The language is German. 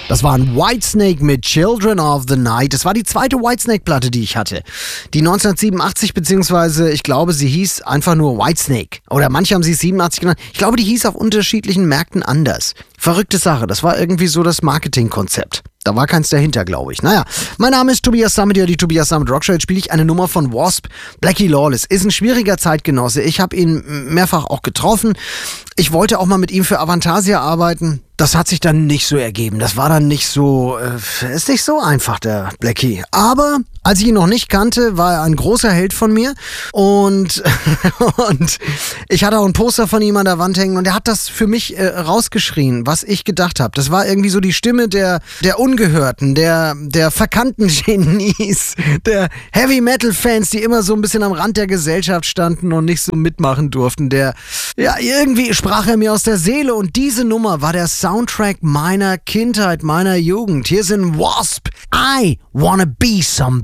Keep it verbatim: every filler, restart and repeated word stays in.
Das war ein Whitesnake mit Children of the Night. Das war die zweite Whitesnake-Platte, die ich hatte. Die neunzehnhundertsiebenundachtzig, beziehungsweise ich glaube, sie hieß einfach nur Whitesnake. Oder manche haben sie siebenundachtzig genannt. Ich glaube, die hieß auf unterschiedlichen Märkten anders. Verrückte Sache. Das war irgendwie so das Marketingkonzept. Da war keins dahinter, glaube ich. Naja, mein Name ist Tobias Sammet, ja, die Tobias Sammet Rockshow. Jetzt spiele ich eine Nummer von Wasp. Blackie Lawless ist ein schwieriger Zeitgenosse. Ich habe ihn mehrfach auch getroffen. Ich wollte auch mal mit ihm für Avantasia arbeiten. Das hat sich dann nicht so ergeben. Das war dann nicht so, äh, ist nicht so einfach, der Blackie. Aber als ich ihn noch nicht kannte, war er ein großer Held von mir. Und, und ich hatte auch ein Poster von ihm an der Wand hängen und er hat das für mich äh, rausgeschrien, was ich gedacht habe. Das war irgendwie so die Stimme der, der Ungehörten, der, der verkannten Genies, der Heavy-Metal-Fans, die immer so ein bisschen am Rand der Gesellschaft standen und nicht so mitmachen durften. Der, ja, irgendwie sprach er mir aus der Seele und diese Nummer war der Soundtrack meiner Kindheit, meiner Jugend. Hier sind Wasp. I wanna be somebody.